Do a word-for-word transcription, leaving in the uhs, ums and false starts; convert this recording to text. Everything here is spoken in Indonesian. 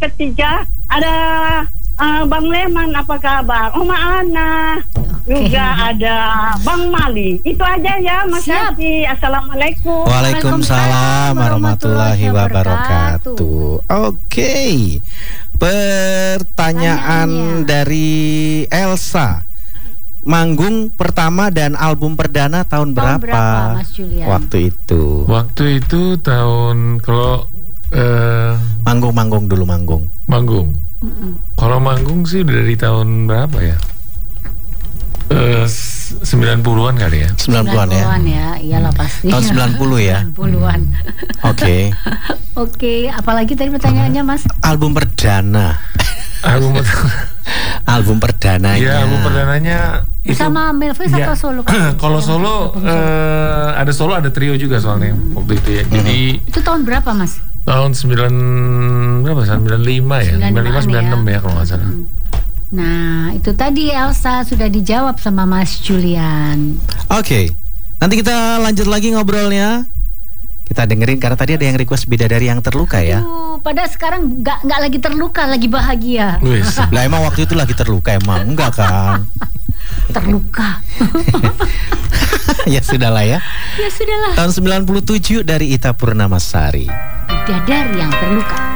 ketiga ada uh, Bang Leman, apa kabar? Oma Ana, okay. Juga ada Bang Mali. Itu aja ya, Mas Yati. Assalamualaikum. Waalaikumsalam warahmatullahi wabarakatuh. Oke, okay. Pertanyaan Tanyanya. Dari Elsa. Manggung pertama dan album perdana tahun, tahun berapa, berapa Mas Julian? Waktu itu Waktu itu tahun Kalau uh, Manggung-manggung dulu manggung Manggung mm-mm. Kalau manggung sih dari tahun berapa ya? Uh, sembilan puluhan kali ya. sembilan puluhan ya? ya, iyalah pasti. Tahun sembilan puluh ya? sembilan puluhan Oke. Oke, apalagi tadi pertanyaannya Mas? Album perdana. Album album perdananya. Iya, album perdananya sama Melvis ya, atau solo? Kalau solo uh, ada solo, ada trio juga soalnya hmm. waktu itu ya. Jadi hmm. itu tahun berapa Mas? Tahun sembilan berapa? sembilan puluh lima ya. sembilan puluh lima sembilan puluh enam ya, ya kalau nggak salah. Hmm. Nah, itu tadi Elsa sudah dijawab sama Mas Julian. Oke. Okay. Nanti kita lanjut lagi ngobrolnya. Kita dengerin karena tadi ada yang request Bidadari yang terluka ya. Aduh, padahal sekarang nggak nggak lagi terluka, lagi bahagia. Lah emang waktu itu lagi terluka emang enggak kan? Terluka. Ya sudahlah ya. Ya sudahlah. Tahun sembilan puluh tujuh dari Ita Purnamasari. Bidadari yang terluka.